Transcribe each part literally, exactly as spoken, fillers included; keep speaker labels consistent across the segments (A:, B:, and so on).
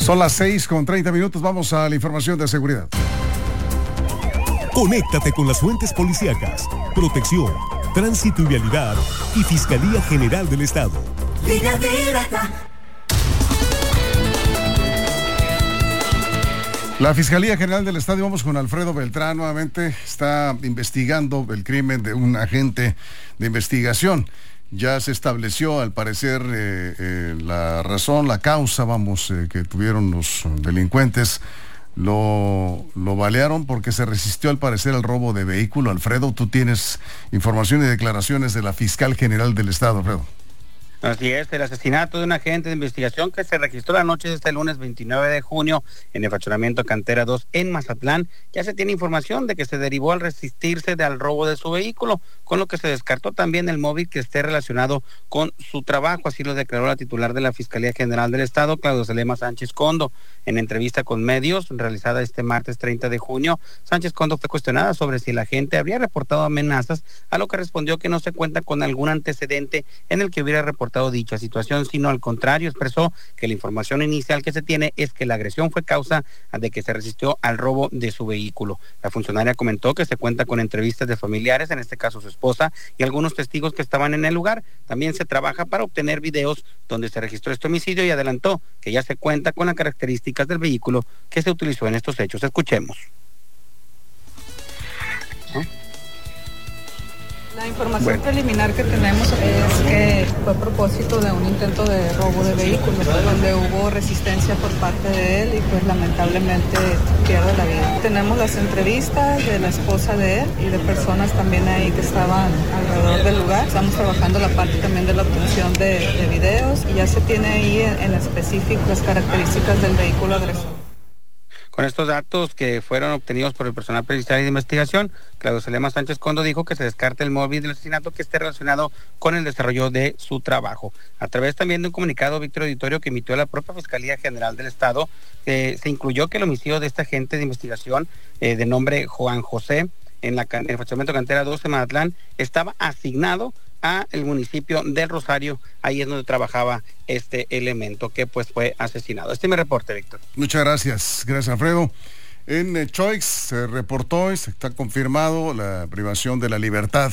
A: Son las seis con treinta minutos, vamos a la información de seguridad.
B: Conéctate con las fuentes policíacas, protección, tránsito y vialidad y Fiscalía General del Estado.
C: Línea Directa.
A: La Fiscalía General del Estado, vamos con Alfredo Beltrán, nuevamente está investigando el crimen de un agente de investigación. Ya se estableció, al parecer, eh, eh, la razón, la causa, vamos, eh, que tuvieron los delincuentes. Lo, lo balearon porque se resistió, al parecer, al robo de vehículo. Alfredo, tú tienes información y declaraciones de la Fiscal General del Estado, Alfredo.
D: Así es, el asesinato de un agente de investigación que se registró la noche de este lunes veintinueve de junio en el fraccionamiento Cantera dos en Mazatlán. Ya se tiene información de que se derivó al resistirse al robo de su vehículo, con lo que se descartó también el móvil que esté relacionado con su trabajo. Así lo declaró la titular de la Fiscalía General del Estado, Claudia Selema Sánchez Condo. En entrevista con medios realizada este martes treinta de junio, Sánchez Condo fue cuestionada sobre si el agente habría reportado amenazas, a lo que respondió que no se cuenta con algún antecedente en el que hubiera reportado dicha situación, sino al contrario, expresó que la información inicial que se tiene es que la agresión fue causa de que se resistió al robo de su vehículo. La funcionaria comentó que se cuenta con entrevistas de familiares, en este caso su esposa, y algunos testigos que estaban en el lugar. También se trabaja para obtener videos donde se registró este homicidio y adelantó que ya se cuenta con las características del vehículo que se utilizó en estos hechos. Escuchemos.
E: ¿Eh? La información bueno. preliminar que tenemos es que fue a propósito de un intento de robo de vehículos, donde hubo resistencia por parte de él y pues lamentablemente pierde la vida. Tenemos las entrevistas de la esposa de él y de personas también ahí que estaban alrededor del lugar. Estamos trabajando la parte también de la obtención de, de videos y ya se tiene ahí en, en específico las características del vehículo agresor.
D: Con estos datos que fueron obtenidos por el personal pericial y de investigación, Claudio Selema Sánchez Condo dijo que se descarta el móvil del asesinato que esté relacionado con el desarrollo de su trabajo. A través también de un comunicado, Víctor Auditorio, que emitió la propia Fiscalía General del Estado, eh, se incluyó que el homicidio de este agente de investigación eh, de nombre Juan José en, la, en el fraccionamiento Cantera dos de Mazatlán estaba asignado a el municipio del Rosario. Ahí es donde trabajaba este elemento que pues fue asesinado. Este es mi reporte, Víctor.
A: Muchas gracias, gracias Alfredo. En eh, Choix se reportó, está confirmado la privación de la libertad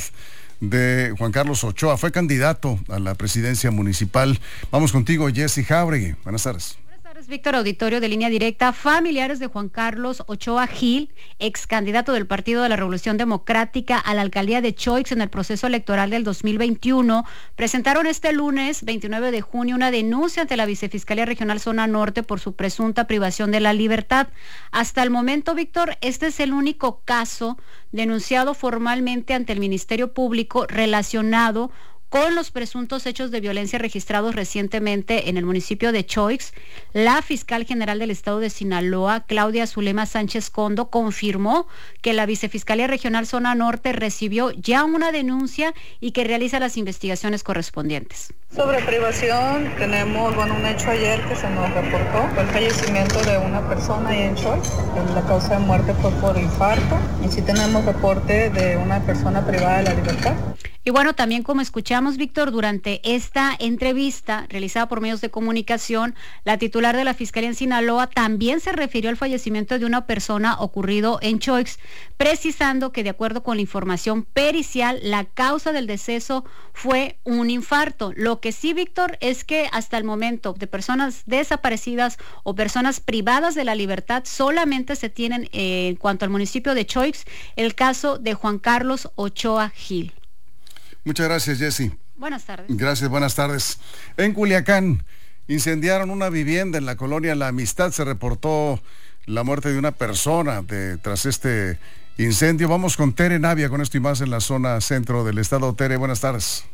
A: de Juan Carlos Ochoa. Fue candidato a la presidencia municipal. Vamos contigo, Jessy Jauregui. Buenas tardes.
F: Víctor Auditorio de Línea Directa. Familiares de Juan Carlos Ochoa Gil, ex candidato del Partido de la Revolución Democrática a la alcaldía de Choix en el proceso electoral del dos mil veintiuno, presentaron este lunes veintinueve de junio una denuncia ante la Vicefiscalía Regional Zona Norte por su presunta privación de la libertad. Hasta el momento, Víctor, este es el único caso denunciado formalmente ante el Ministerio Público relacionado con los presuntos hechos de violencia registrados recientemente en el municipio de Choix. La fiscal general del estado de Sinaloa, Claudia Zulema Sánchez Condo, confirmó que la Vicefiscalía Regional Zona Norte recibió ya una denuncia y que realiza las investigaciones correspondientes.
E: Sobre privación, tenemos bueno, un hecho ayer que se nos reportó, fue el fallecimiento de una persona ahí en Choix. La causa de muerte fue por infarto y sí tenemos reporte de una persona privada de la libertad.
F: Y bueno, también como escuchamos, Víctor, durante esta entrevista realizada por medios de comunicación, la titular de la Fiscalía en Sinaloa también se refirió al fallecimiento de una persona ocurrido en Choix, precisando que de acuerdo con la información pericial, la causa del deceso fue un infarto. Lo que sí, Víctor, es que hasta el momento de personas desaparecidas o personas privadas de la libertad solamente se tienen, eh, en cuanto al municipio de Choix, el caso de Juan Carlos Ochoa Gil.
A: Muchas gracias, Jessy.
F: Buenas tardes.
A: Gracias, buenas tardes. En Culiacán, incendiaron una vivienda en la colonia La Amistad. Se reportó la muerte de una persona de, tras este incendio. Vamos con Tere Navia con esto y más en la zona centro del estado. Tere, buenas tardes.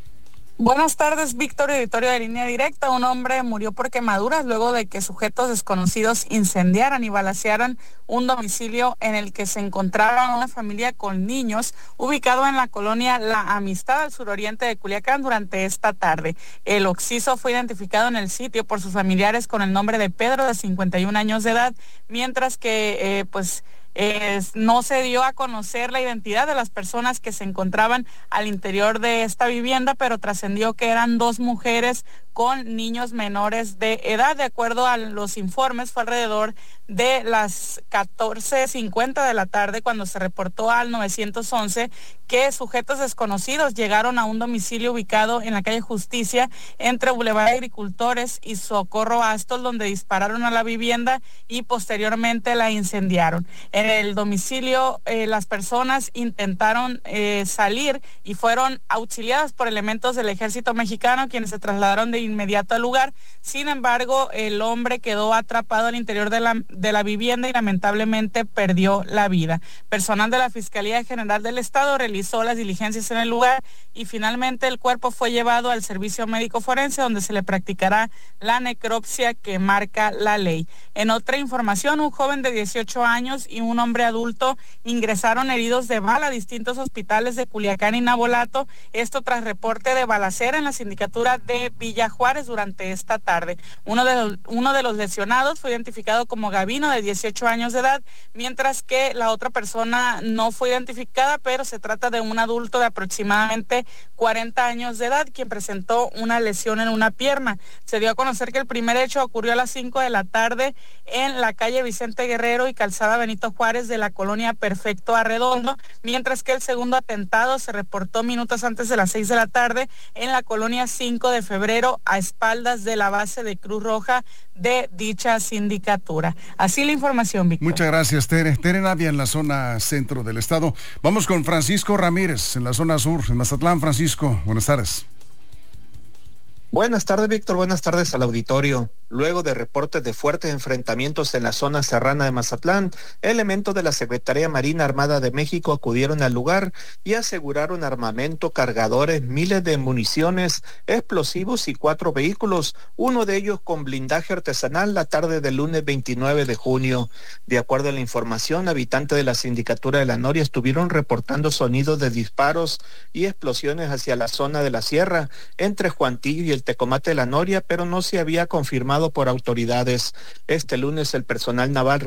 G: Buenas tardes, Víctor, editorio de Línea Directa. Un hombre murió por quemaduras luego de que sujetos desconocidos incendiaran y balacearan un domicilio en el que se encontraba una familia con niños, ubicado en la colonia La Amistad, al suroriente de Culiacán, durante esta tarde. El occiso fue identificado en el sitio por sus familiares con el nombre de Pedro, de cincuenta y un años de edad, mientras que, eh, pues, Eh, no se dio a conocer la identidad de las personas que se encontraban al interior de esta vivienda, pero trascendió que eran dos mujeres con niños menores de edad. De acuerdo a los informes, fue alrededor de las catorce cincuenta de la tarde cuando se reportó al nueve once que sujetos desconocidos llegaron a un domicilio ubicado en la calle Justicia entre Boulevard Agricultores y Socorro Astol, donde dispararon a la vivienda y posteriormente la incendiaron. En el domicilio eh, las personas intentaron eh, salir y fueron auxiliadas por elementos del Ejército Mexicano, quienes se trasladaron de inmediato al lugar. Sin embargo, el hombre quedó atrapado al interior de la, de la vivienda y lamentablemente perdió la vida. Personal de la Fiscalía General del Estado realizó las diligencias en el lugar y finalmente el cuerpo fue llevado al servicio médico forense, donde se le practicará la necropsia que marca la ley. En otra información, un joven de dieciocho años y un hombre adulto ingresaron heridos de bala a distintos hospitales de Culiacán y Navolato, esto tras reporte de balacera en la sindicatura de Villa Juárez durante esta tarde. Uno de los, uno de los lesionados fue identificado como Gavino, de dieciocho años de edad, mientras que la otra persona no fue identificada, pero se trata de un adulto de aproximadamente cuarenta años de edad, quien presentó una lesión en una pierna. Se dio a conocer que el primer hecho ocurrió a las cinco de la tarde en la calle Vicente Guerrero y calzada Benito Juárez de la colonia Perfecto Arredondo, mientras que el segundo atentado se reportó minutos antes de las seis de la tarde en la colonia cinco de febrero, a espaldas de la base de Cruz Roja de dicha sindicatura. Así la información, Víctor.
A: Muchas gracias, Tere. Tere Navia, en la zona centro del estado. Vamos con Francisco Ramírez, en la zona sur, en Mazatlán. Francisco, buenas tardes.
H: Buenas tardes, Víctor. Buenas tardes al auditorio. Luego de reportes de fuertes enfrentamientos en la zona serrana de Mazatlán, elementos de la Secretaría Marina Armada de México acudieron al lugar y aseguraron armamento, cargadores, miles de municiones, explosivos y cuatro vehículos, uno de ellos con blindaje artesanal, la tarde del lunes veintinueve de junio. De acuerdo a la información, habitantes de la sindicatura de La Noria estuvieron reportando sonidos de disparos y explosiones hacia la zona de la sierra, entre Juantillo y el Tecomate de La Noria, pero no se había confirmado por autoridades. Este lunes el personal naval